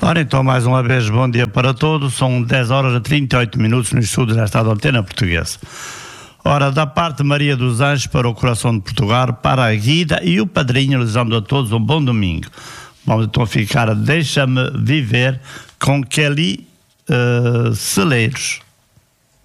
Ora, então, mais uma vez, bom dia para todos. São 10 horas e 38 minutos no estúdio desta antena portuguesa. Ora, da parte de Maria dos Anjos para o Coração de Portugal, para a Guida e o Padrinho, desejando a todos um bom domingo. Vamos então ficar a Deixa-me Viver com Kelly Celeiros.